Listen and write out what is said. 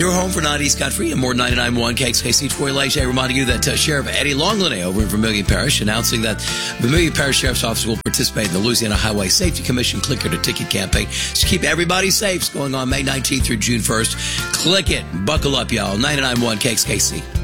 Your home for 90s country and more 99.1 KXKC. Troy Leger reminding you that Sheriff Eddie Longlinay over in Vermilion Parish announcing that Vermilion Parish Sheriff's Office will participate in the Louisiana Highway Safety Commission Clicker to Ticket campaign to keep everybody safe. It's going on May 19th through June 1st. Click it. Buckle up, y'all. 99.1 KXKC.